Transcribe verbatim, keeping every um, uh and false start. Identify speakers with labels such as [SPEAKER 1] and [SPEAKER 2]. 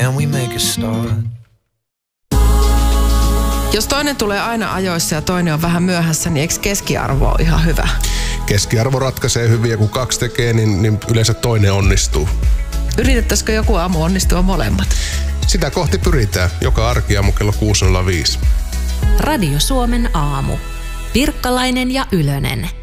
[SPEAKER 1] and we make a start.
[SPEAKER 2] Jos toinen tulee aina ajoissa ja toinen on vähän myöhässä, niin eikö keskiarvo ole ihan hyvä?
[SPEAKER 3] Keskiarvo ratkaisee hyvin ja kun kaksi tekee, niin, niin yleensä toinen onnistuu.
[SPEAKER 2] Yritettäisikö joku aamu onnistua molemmat?
[SPEAKER 3] Sitä kohti pyritään. Joka arkiaamu kello kuusi nolla viisi.
[SPEAKER 4] Radio Suomen aamu. Pirkkalainen ja Ylönen.